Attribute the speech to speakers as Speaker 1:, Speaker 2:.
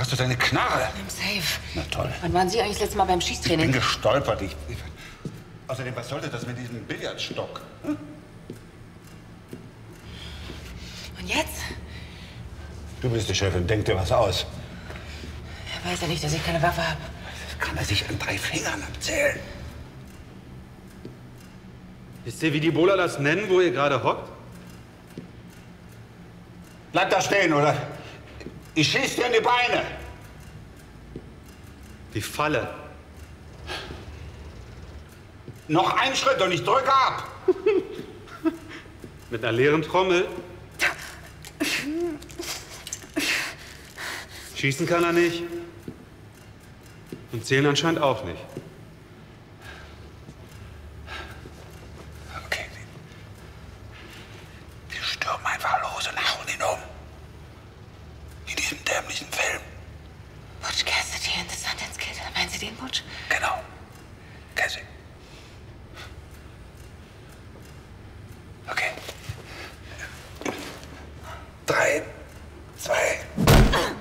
Speaker 1: hast du deine Knarre?
Speaker 2: Im Safe.
Speaker 1: Na toll.
Speaker 2: Wann waren Sie eigentlich das letzte Mal beim
Speaker 1: Ich
Speaker 2: Schießtraining?
Speaker 1: bin gestolpert. Außerdem, was sollte das mit diesem Billardstock? Hm?
Speaker 2: Und jetzt?
Speaker 1: Du bist die Chefin, denk dir was aus.
Speaker 2: Er weiß ja nicht, dass ich keine Waffe habe.
Speaker 1: Das kann er sich an 3 Fingern abzählen.
Speaker 3: Wisst ihr, wie die Bohler das nennen, wo ihr gerade hockt?
Speaker 1: Bleib da stehen, oder? Ich schieß dir in die Beine.
Speaker 3: Die Falle.
Speaker 1: Noch ein Schritt und ich drücke ab.
Speaker 3: Mit einer leeren Trommel. Schießen kann er nicht. Und zählen anscheinend auch nicht.
Speaker 1: Okay, wir stürmen einfach los und hauen ihn um. In diesem dämlichen Film.
Speaker 2: Butch Cassidy and the Sundance Kid. Meinen Sie den Butch?
Speaker 1: Genau. Cassie.